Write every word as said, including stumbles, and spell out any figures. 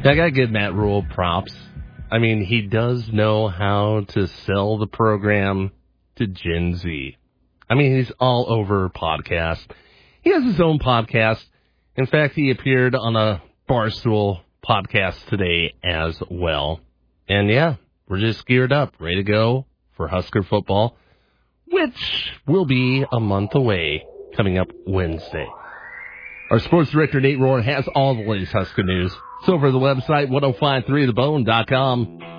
I gotta give Matt Rule props. I mean, he does know how to sell the program to Gen Z. I mean, he's all over podcasts. He has his own podcast. In fact, he appeared on a Barstool podcast today as well. And yeah, we're just geared up, ready to go for Husker football, which will be a month away, coming up Wednesday. Our sports director, Nate Rohr, has all the latest Husker news. It's over the website, ten fifty-three the bone dot com.